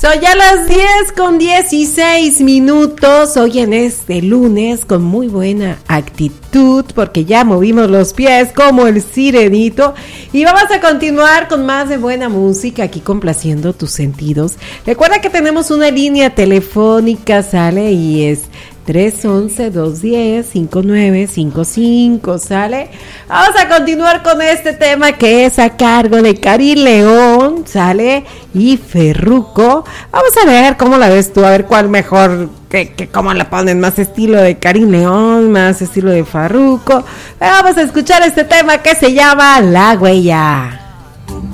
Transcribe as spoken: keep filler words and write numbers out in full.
Son ya las diez con dieciséis minutos, hoy en este lunes con muy buena actitud porque ya movimos los pies como el sirenito y vamos a continuar con más de buena música aquí complaciendo tus sentidos. Recuerda que tenemos una línea telefónica, sale, y es tres once, dos diez, cinco nueve cinco cinco, ¿sale? Vamos a continuar con este tema que es a cargo de Karin León, ¿sale? Y Ferruco. Vamos a ver cómo la ves tú, a ver cuál mejor, que, que cómo la ponen, más estilo de Karin León, más estilo de Farruko. Vamos a escuchar este tema que se llama La Huella.